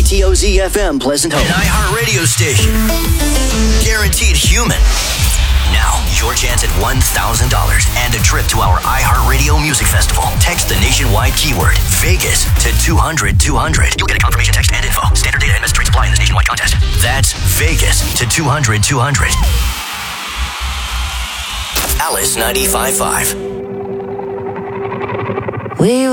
KTOZ FM Pleasant Hope. An iHeart radio station. Guaranteed human. Now, your chance at $1,000 and a trip to our iHeartRadio Music Festival. Text the nationwide keyword Vegas to 200-200. You'll get a confirmation text and info. Standard data and message rates apply in this nationwide contest. That's Vegas to 200-200. Alice 95.5. We